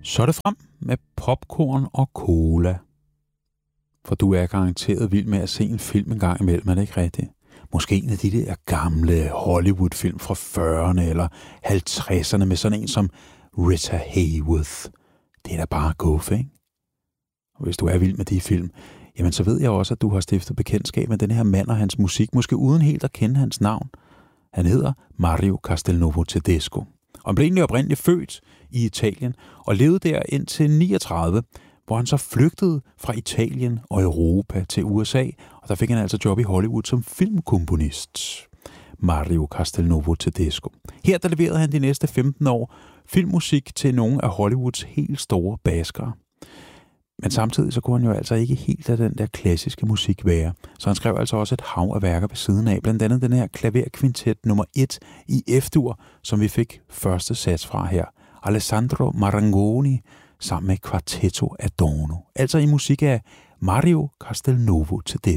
Så er det frem med popcorn og cola. For du er garanteret vild med at se en film en gang imellem, er det ikke rigtigt? Måske en af de der gamle Hollywood-film fra 40'erne eller 50'erne med sådan en som Rita Hayworth. Det er da bare guf, ikke? Og hvis du er vild med de film, jamen så ved jeg også, at du har stiftet bekendtskab med den her mand og hans musik, måske uden helt at kende hans navn. Han hedder Mario Castelnuovo Tedesco. Og han blev egentlig oprindeligt født i Italien og levede der indtil 39, hvor han så flygtede fra Italien og Europa til USA, og der fik han altså job i Hollywood som filmkomponist. Mario Castelnuovo Tedesco. Her der leverede han de næste 15 år filmmusik til nogle af Hollywoods helt store baskere. Men samtidig så kunne han jo altså ikke helt af den der klassiske musik være. Så han skrev altså også et hav af værker ved siden af. Blandt andet den her klaverkvintet nummer 1 i F-dur, som vi fik første sats fra her. Alessandro Marangoni sammen med Quartetto Adorno. Altså i musik af Mario Castelnuovo Tedesco.